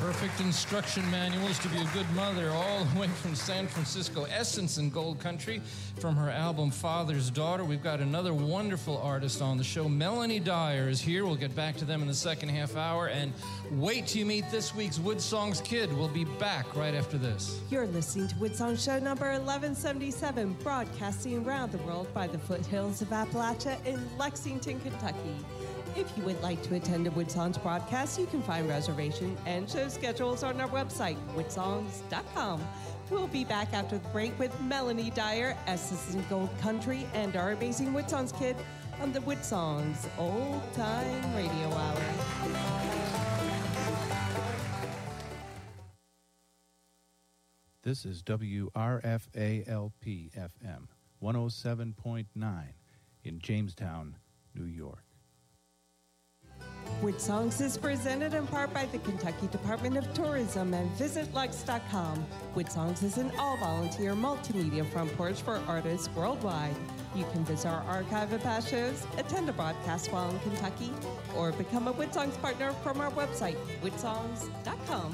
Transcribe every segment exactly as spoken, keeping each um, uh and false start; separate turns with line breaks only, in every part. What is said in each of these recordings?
Perfect instruction manuals to be a good mother, all the way from San Francisco, Essence in Gold Country, from her album Father's Daughter. We've got another wonderful artist on the show. Melanie Dyer is here. We'll get back to them in the second half hour. And wait till you meet this week's Woodsongs Kid. We'll be back right after this.
You're listening to Woodsongs Show number eleven seventy-seven, broadcasting around the world by the foothills of Appalachia in Lexington, Kentucky. If you would like to attend a Woodsongs broadcast, you can find reservation and show schedules on our website, woodsongs dot com. We'll be back after the break with Melanie Dyer, Essence in Gold Country, and our amazing Woodsongs Kid on the Woodsongs Old Time Radio Hour.
This is W R F A L P F M, one oh seven point nine in Jamestown, New York.
Woodsongs is presented in part by the Kentucky Department of Tourism and Visit Lex dot com. Woodsongs is an all-volunteer multimedia front porch for artists worldwide. You can visit our archive of past shows, attend a broadcast while in Kentucky, or become a Woodsongs partner from our website, woodsongs dot com.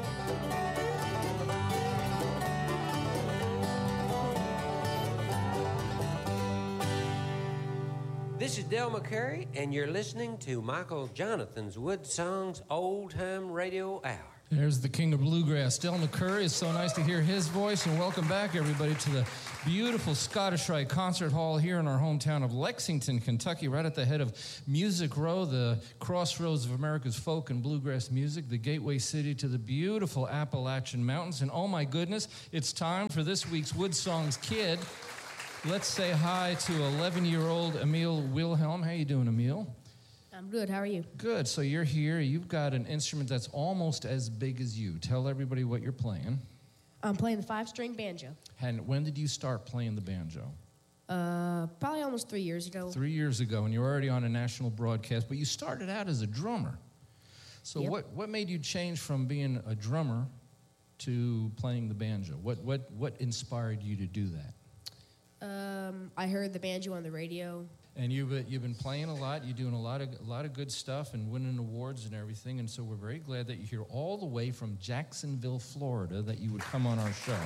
This is Del McCurry, and you're listening to Michael Jonathan's Woodsongs Old Time Radio Hour.
There's the king of bluegrass, Del McCurry. It's so nice to hear his voice, and welcome back, everybody, to the beautiful Scottish Rite Concert Hall here in our hometown of Lexington, Kentucky, right at the head of Music Row, the crossroads of America's folk and bluegrass music, the gateway city to the beautiful Appalachian Mountains. And oh my goodness, it's time for this week's Woodsongs Kid. Let's say hi to eleven-year-old Emil Wilhelm. How you doing, Emil?
I'm good. How are you?
Good. So you're here. You've got an instrument that's almost as big as you. Tell everybody what you're playing.
I'm playing the five-string banjo.
And when did you start playing the banjo?
Uh, probably almost three years ago.
Three years ago, and you're already on a national broadcast, but you started out as a drummer. So
Yep.
what, what made you change from being a drummer to playing the banjo? What, what, what inspired you to do that?
Um, I heard the banjo on the radio.
And you've uh, you've been playing a lot. You're doing a lot of a lot of good stuff and winning awards and everything. And so we're very glad that you're here all the way from Jacksonville, Florida, that you would come on our show.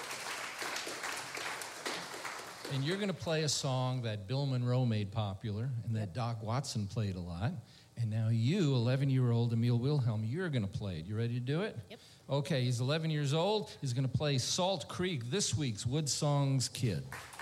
And you're going to play a song that Bill Monroe made popular and that Doc Watson played a lot. And now you, eleven-year-old Emil Wilhelm, you're going to play it. You ready to do it?
Yep.
Okay. He's eleven years old. He's going to play Salt Creek, this week's Woodsongs Kid.